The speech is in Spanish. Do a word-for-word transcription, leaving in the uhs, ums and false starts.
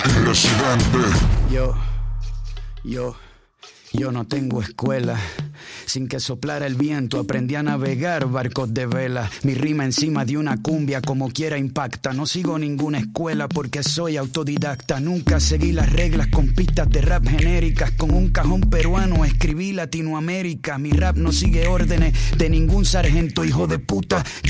Residente. Yo, yo, yo no tengo escuela. Sin que soplara el viento aprendí a navegar barcos de vela. Mi rima encima de una cumbia como quiera impacta. No sigo ninguna escuela porque soy autodidacta. Nunca seguí las reglas con pistas de rap genéricas. Con un cajón peruano escribí Latinoamérica. Mi rap no sigue órdenes de ningún sargento, hijo de puta.